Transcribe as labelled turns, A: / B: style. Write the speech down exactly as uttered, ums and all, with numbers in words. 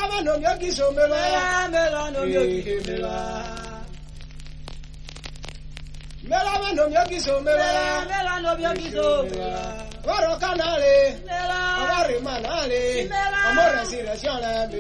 A: Mera no yogi so mera.
B: Mera no yogi mera.
A: Mera no yogi so mera.
B: Mera no yogi so mera.
A: Oro canale.
B: Mera.
A: Amore manale.
B: Mera.
A: Amore si raciona.